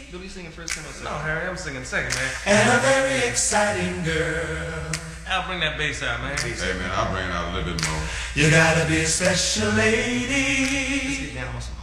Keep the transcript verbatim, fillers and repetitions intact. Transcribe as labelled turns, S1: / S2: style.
S1: You'll be singing first, second, or second?
S2: No, Harry, I'm singing second, man.
S3: And a very exciting girl.
S2: I'll bring that bass out, man.
S4: Hey, man, I'll bring it out a little bit more.
S3: You gotta be a special
S1: Let's
S3: lady.
S1: get down on some